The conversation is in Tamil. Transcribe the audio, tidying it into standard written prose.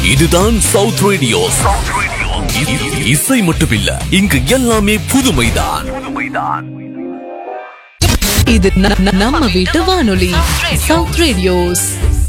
இதுதான் சவுத் ரேடியோ. இசை மட்டுமில்ல, இங்கு எல்லாமே புதுமைதான். இது நம்ம வீட்டு வானொலி, சவுத் ரேடியோஸ்.